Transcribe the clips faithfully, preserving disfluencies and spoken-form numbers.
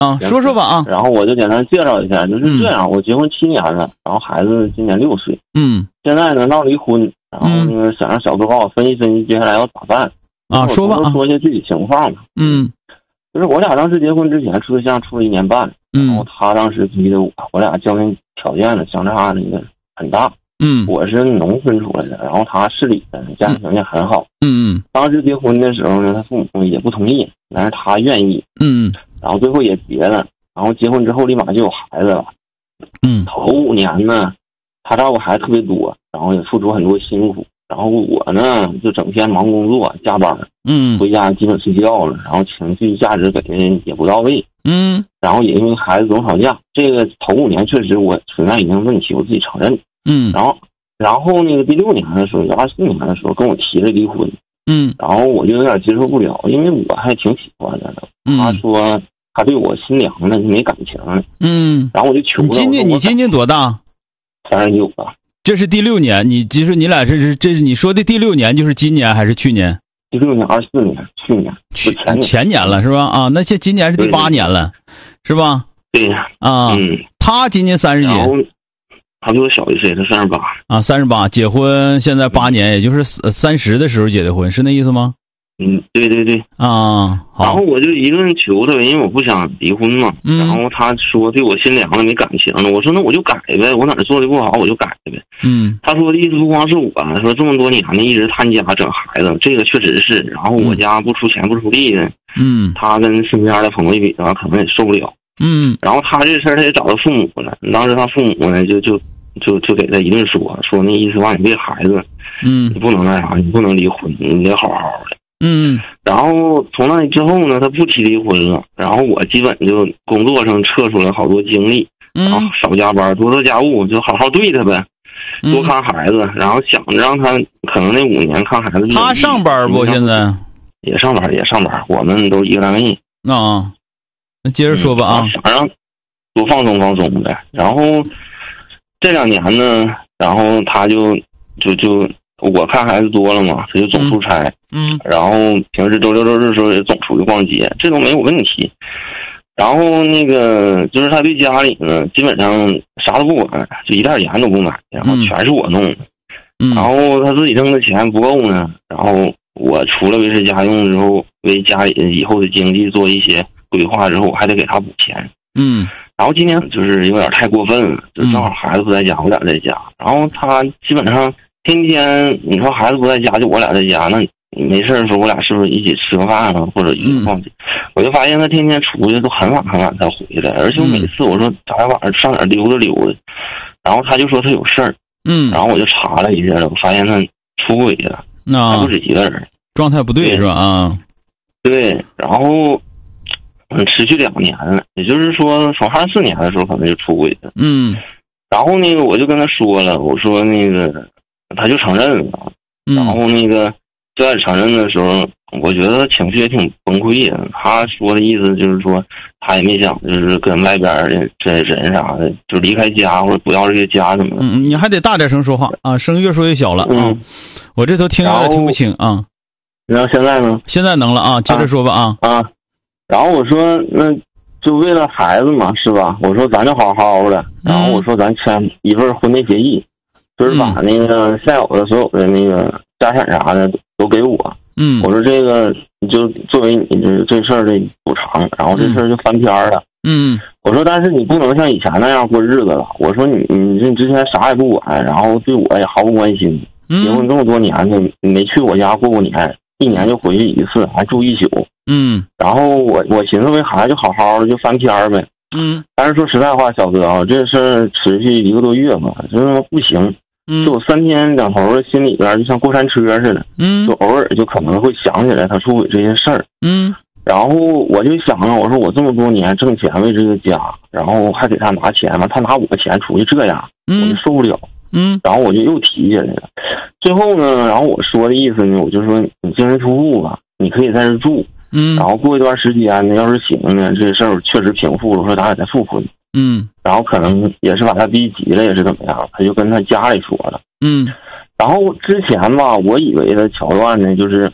啊，说说吧啊。 然后我就简单介绍一下，就是这样，嗯、我结婚七年了，然后孩子今年六岁， 嗯， 现在呢闹离婚，然后那个想让小哥帮我分析分析接下来要咋办啊，说吧啊， 说一些具体情况吧。 嗯， 就是我俩当时结婚之前处对象处了一年半， 嗯， 然后他当时逼的我，我俩家庭条件呢相差那个很大。 嗯， 我是农村出来的，然后他市里的，家庭条件很好。 嗯嗯， 当时结婚的时候呢，他父母也不同意，但是他愿意。 嗯， 然后最后也结了，然后结婚之后立马就有孩子了。 嗯， 头五年呢，他照顾孩子特别多，然后也付出很多辛苦。然后我呢，就整天忙工作加班， 嗯， 回家基本睡觉了，然后情绪价值给的也不到位。 嗯， 然后也因为孩子总吵架，这个头五年确实我存在一定问题，我自己承认。 嗯， 然后，然后那个第六年的时候，二四年的时候跟我提了离婚。 嗯， 然后我就有点接受不了，因为我还挺喜欢他的。 嗯， 他说他对我心凉了，没感情。 嗯， 然后我就求他。 你今年你今年多大？ 三十九了。 这是第六年，你就是你俩这是这是你说的第六年，就是今年还是去年？ 第六年，二四年，去年， 去前年前年了是吧？啊，那现今年是第八年了，是吧？ 对呀。 啊， 嗯， 他今年三十几。 他比我小一岁，他三十八啊，三十八，结婚现在八年，也就是三十的时候结的婚，是那意思吗？ 嗯，对对对。 啊，好。 然后我就一顿求他，因为我不想离婚嘛。 嗯。 然后他说对我心凉了，没感情了。我说那我就改呗，我哪儿做的不好我就改呗。 嗯。 他说的意思不光是我，说这么多年呢一直探家整孩子，这个确实是。然后我家不出钱不出力的， 嗯， 他跟身边的朋友一比的话，可能也受不了。 嗯。 然后他这事儿他也找他父母了，当时他父母呢就就。就就给他一顿说说那意思吧，你为孩子， 嗯， 你不能那啥，你不能离婚，你得好好的。 嗯。 然后从那之后呢，他不提离婚了。然后我基本就工作上撤出了好多精力， 嗯， 然后少加班，多做家务，就好好对他呗， 嗯、 多看孩子。然后想着让他可能那五年看孩子。 他上班不？现在也上班，也上班，我们都一个单位。 啊，那接着说吧啊， 嗯、想让多放松放松呗。然后。这两年呢，然后他就就就我看孩子多了嘛，他就总出差， 嗯， 然后平时周六周日的时候也总出去逛街，这都没有问题。然后那个就是他对家里呢，基本上啥都不管，就一袋盐都不买，然后全是我弄的。 嗯， 然后他自己挣的钱不够呢，然后我除了维持家用之后，为家里以后的经济做一些规划之后，我还得给他补钱。 嗯。 然后今年就是有点太过分了，就正好孩子不在家，我俩在家。然后他基本上天天，你说孩子不在家，就我俩在家，那没事的时候我俩是不是一起吃个饭啊，或者一起逛街？我就发现他天天出去都很晚很晚才回来，而且我每次我说咱晚上上哪儿溜达溜达，然后他就说他有事儿， 嗯， 然后我就查了一下，我发现他出轨了， 那还不止一个人， 状态不对是吧？啊， 对，然后。嗯，持续两年了，也就是说，从二四年的时候可能就出轨了。 嗯， 然后那个我就跟他说了，我说那个他就承认了， 嗯、 然后那个就在承认的时候，我觉得情绪也挺崩溃的。他说的意思就是说，他也没想就是跟外边的这人啥的就离开家或者不要这个家怎么的。 嗯，你还得大点声说话啊，声越说越小了啊， 嗯、 我这头听有点听不清啊。 然后现在呢？ 现在能了啊，接着说吧啊啊。然后我说，那就为了孩子嘛，是吧？我说咱就好好的。然后我说咱签一份婚内协议，就是把那个现有的所有的那个家产啥的都给我。 嗯， 我说这个就作为你这这事儿的补偿，然后这事儿就翻篇了。 嗯， 我说但是你不能像以前那样过日子了。我说你你你之前啥也不管，然后对我也毫不关心。结婚这么多年呢，你没去我家过过年。一年就回去一次，还住一宿。 嗯， 然后我我寻思为孩子就好好的就翻篇呗。 嗯， 但是说实在话，小哥啊，这事儿持续一个多月吧，就他妈不行。 嗯， 就我三天两头的心里边就像过山车似的。 嗯， 就偶尔就可能会想起来他出轨这些事儿。 嗯， 然后我就想啊，我说我这么多年挣钱为这个家，然后还给他拿钱嘛，他拿我钱出去这样，我就受不了。 嗯， 然后我就又提起来了。最后呢，然后我说的意思呢，我就说你精神出户吧，你可以在这住。 嗯， 然后过一段时间呢，要是行呢，这事儿确实平复了，我说咱俩再复婚。 嗯， 然后可能也是把他逼急了，也是怎么样，他就跟他家里说了。 嗯， 然后之前吧，我以为的桥段呢，就是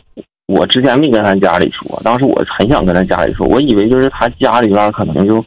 我之前没跟他家里说，当时我很想跟他家里说，我以为就是他家里边可能就